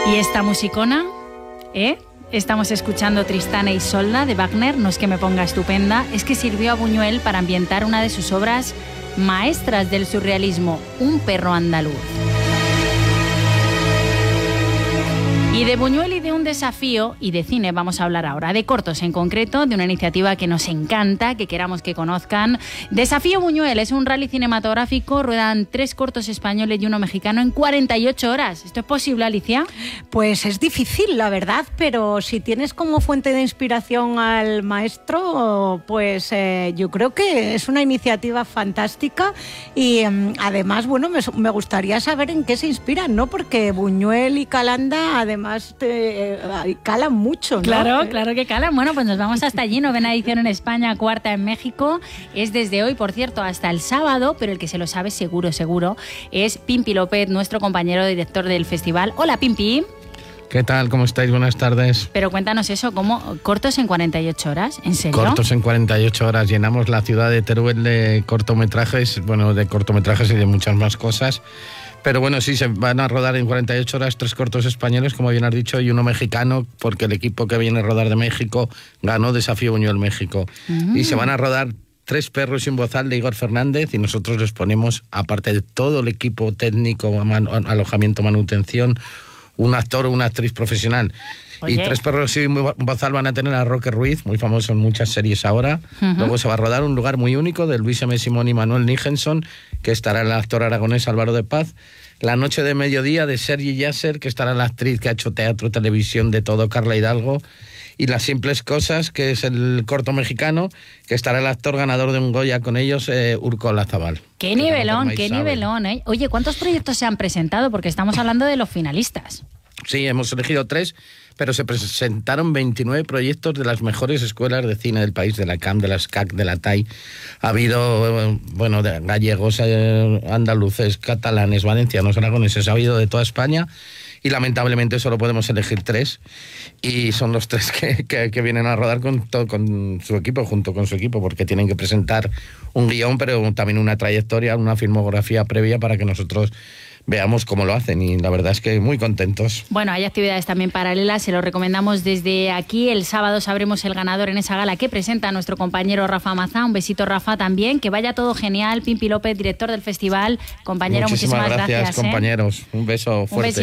¿Y esta musicona? Estamos escuchando Tristana y Isolda de Wagner. No es que me ponga estupenda, es que sirvió a Buñuel para ambientar una de sus obras maestras del surrealismo, Un perro andaluz. Y de Buñuel y de un desafío, y de cine vamos a hablar ahora, de cortos en concreto, de una iniciativa que nos encanta, que queramos que conozcan. Desafío Buñuel es un rally cinematográfico, ruedan 3 cortos españoles y 1 mexicano en 48 horas. ¿Esto es posible, Alicia? Pues es difícil, la verdad, pero si tienes como fuente de inspiración al maestro, pues yo creo que es una iniciativa fantástica y además, bueno, me gustaría saber en qué se inspiran, ¿no? Porque Buñuel y Calanda, además, calan mucho, ¿no? Claro que calan. Bueno, pues nos vamos hasta allí, 9ª edición en España, 4ª en México. Es desde hoy, por cierto, hasta el sábado, pero el que se lo sabe seguro, es Pimpi López, nuestro compañero director del festival. Hola, Pimpi. ¿Qué tal? ¿Cómo estáis? Buenas tardes. Pero cuéntanos eso, ¿cómo? ¿Cortos en 48 horas? ¿En serio? Cortos en 48 horas. Llenamos la ciudad de Teruel de cortometrajes, y de muchas más cosas. Pero bueno, sí, se van a rodar en 48 horas 3 cortos españoles, como bien has dicho, y 1 mexicano, porque el equipo que viene a rodar de México ganó Desafío Buñuel México. Y se van a rodar 3 perros y un bozal de Igor Fernández, y nosotros les ponemos, aparte de todo el equipo técnico, alojamiento, manutención, un actor o una actriz profesional. Oye. Y 3 perros y un bozal van a tener a Roque Ruiz, muy famoso en muchas series ahora. Luego se va a rodar Un lugar muy único de Luis M. Simón y Manuel Nichenson, que estará el actor aragonés Álvaro de Paz. La noche de mediodía de Sergi Yasser, que estará la actriz que ha hecho teatro, televisión, de todo, Carla Hidalgo. Y Las simples cosas, que es el corto mexicano, que estará el actor ganador de un Goya con ellos, Urco Lazabal. ¡Qué nivelón, qué nivelón! Oye, ¿cuántos proyectos se han presentado? Porque estamos hablando de los finalistas. Sí, hemos elegido 3, pero se presentaron 29 proyectos de las mejores escuelas de cine del país, de la CAM, de la SCAC, de la TAI. Ha habido, de gallegos, andaluces, catalanes, valencianos, aragoneses, ha habido de toda España. Y lamentablemente solo podemos elegir 3, y son los 3 que vienen a rodar con su equipo, junto con su equipo, porque tienen que presentar un guión, pero también una trayectoria, una filmografía previa para que nosotros veamos cómo lo hacen, y la verdad es que muy contentos. Bueno, hay actividades también paralelas, se lo recomendamos desde aquí. El sábado sabremos el ganador en esa gala que presenta nuestro compañero Rafa Mazá. Un besito, Rafa, también. Que vaya todo genial. Pimpi López, director del festival. Compañero, muchísimas gracias, compañeros. Un beso fuerte.